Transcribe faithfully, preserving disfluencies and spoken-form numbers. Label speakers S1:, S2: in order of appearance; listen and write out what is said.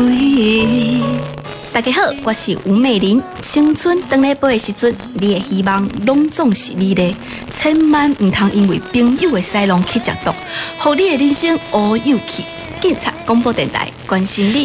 S1: 归。大家好，我是吴美玲。青春回来飞的时阵，你的希望拢总是你的，千万唔通因为朋友的西郎去食毒，互你的人生乌有去。警察广播电台关心你。